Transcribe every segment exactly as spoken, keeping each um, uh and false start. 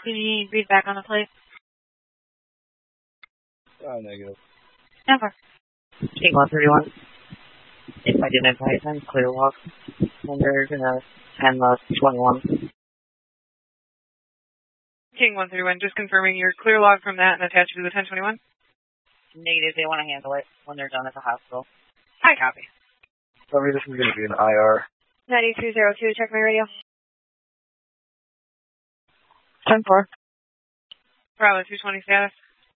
Could you read back on the plate? Uh, negative. Never. King one thirty-one. If I didn't pay ten, clear log. Under uh, ten twenty-one. King one thirty-one, just confirming your clear log from that and attach it to the ten twenty-one? Negative, they want to handle it when they're done at the hospital. I copy. Sorry, this is going to be an I R. ninety-two oh two, check my radio. ten four. Bravo two twenty status.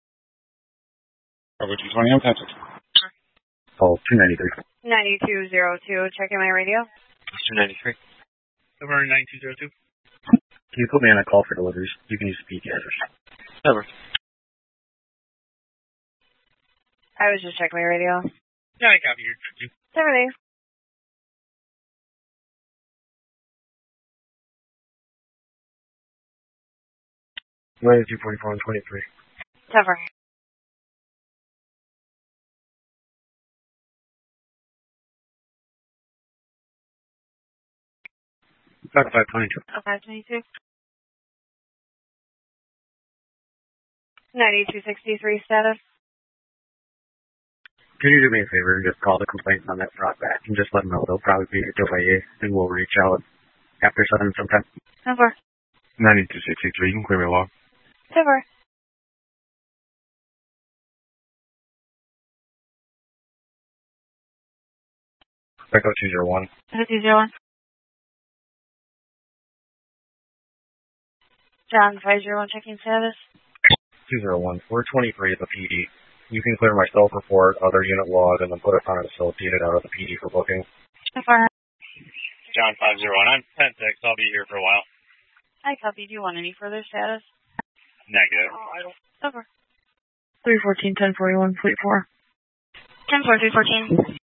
Bravo two twenty, I'm Patrick. Oh, two ninety-three. ninety-two oh two, checking my radio. two ninety-three. Over ninety-two oh two. Can you put me on a call for deliveries? You can use speed answers. Over. I was just checking my radio. Yeah, I copy your too. seventy. ninety-two forty-four and twenty-three. Cover. Back five twenty-two. five twenty-two. ninety-two sixty-three status. Can you do me a favor and just call the complaints on that front back and just let them know they'll probably be here till by eight and we'll reach out after seven sometime. Cover. ninety-two sixty-three, you can clear me along. Cover. Echo two zero one. two zero one. John five zero one, checking status. two zero one. We're twenty-three at the P D. You can clear my self-report, other unit log, and then put it on an associated out of the P D for booking. Cover. John five zero one, I'm ten six, I'll be here for a while. I copy. Do you want any further status? Negative. Cover. three fourteen, ten forty-one, fleet four. ten four, three fourteen.